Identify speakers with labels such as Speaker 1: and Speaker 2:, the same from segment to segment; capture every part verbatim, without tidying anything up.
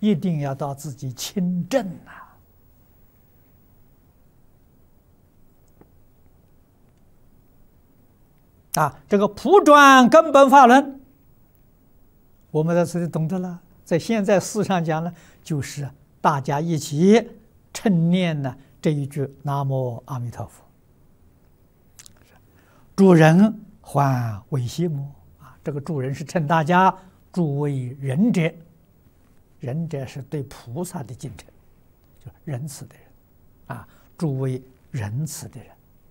Speaker 1: 一定要到自己亲证啊！啊，这个普转根本法轮，我们在这里懂得了。在现在世上讲呢，就是大家一起称念呢这一句南无阿弥陀佛。助人还为希摩啊，这个助人是称大家诸为仁者。仁者是对菩萨的敬称，就仁慈的人，啊，诸为仁慈的人，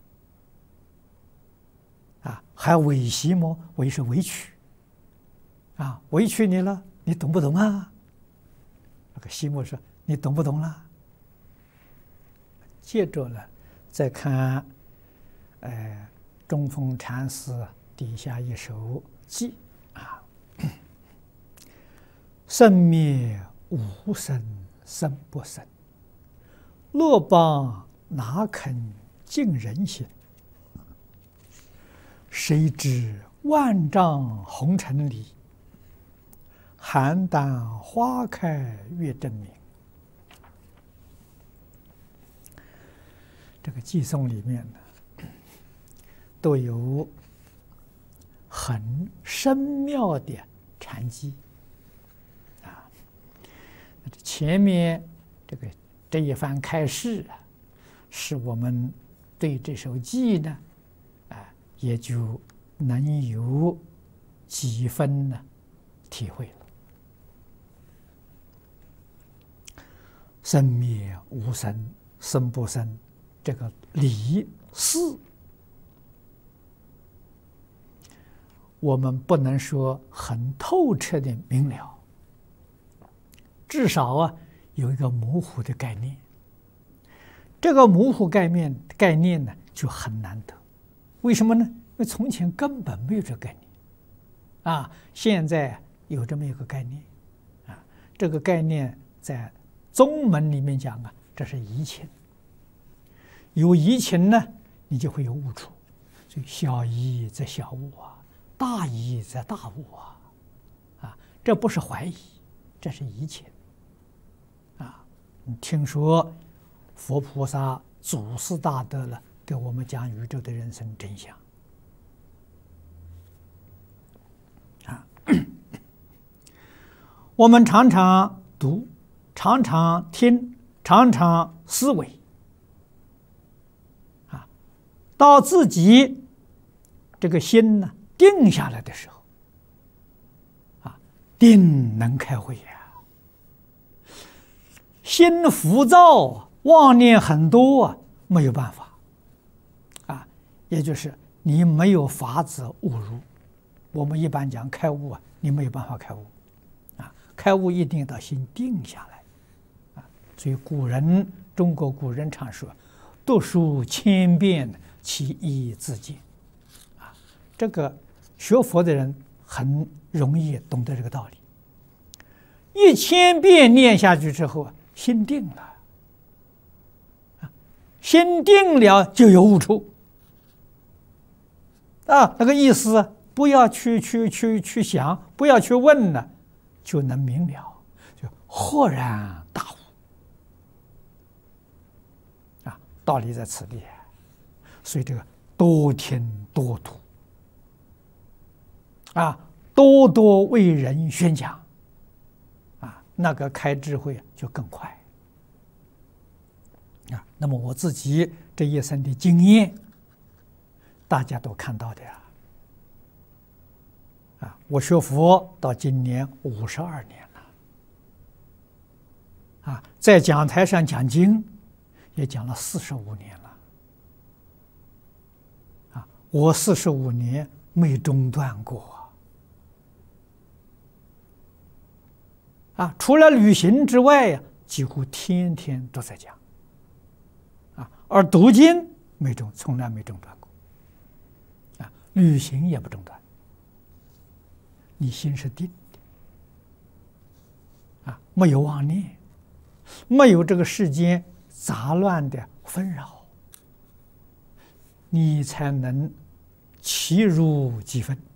Speaker 1: 啊，还委席么？委是委屈，啊，委屈你了，你懂不懂啊？那个席摩说：“你懂不懂啦？”接着呢，再看，呃，中峰禅师底下一首偈啊。生灭无生，生不生。若帮哪肯尽人心？谁知万丈红尘里，邯郸花开月正明。这个偈颂里面呢，都有很深妙的禅机。前面这个这一番开示啊，使我们对这首偈呢，啊，也就能有几分呢体会了。生灭无生，生不生，这个理事，我们不能说很透彻的明了。至少啊，有一个模糊的概念。这个模糊概念概念呢，就很难得。为什么呢？因为从前根本没有这个概念，啊，现在有这么一个概念，啊，这个概念在宗门里面讲啊，这是疑情。有疑情呢，你就会有误处。所以小疑则小误啊，大疑则大误啊，啊，这不是怀疑，这是疑情。听说佛菩萨祖师大德了，给我们讲宇宙的人生真相啊！我们常常读，常常听，常常思维啊，到自己这个心呢定下来的时候啊，定能开慧呀。心浮躁，妄念很多啊，没有办法啊，也就是你没有法子悟入。我们一般讲开悟啊，你没有办法开悟啊，开悟一定到心定下来啊。所以古人，中国古人常说：“读书千遍，其义自见。”啊，这个学佛的人很容易懂得这个道理。一千遍念下去之后啊，心定了，心定了就有悟处啊！那个意思，不要去去去去想，不要去问了，就能明了，就豁然大悟啊！道理在此地，所以这个多听多读啊，多多为人宣讲。那个开智慧就更快啊！那么我自己这一生的经验，大家都看到的呀。啊，我学佛到今年五十二年了，啊，在讲台上讲经也讲了四十五年了，啊，我四十五年没中断过。啊，除了旅行之外呀，几乎天天都在讲，啊，而读经没中，从来没中断过，啊，旅行也不中断，你心是定的，啊，没有妄念，没有这个世间杂乱的纷扰，你才能其如几分。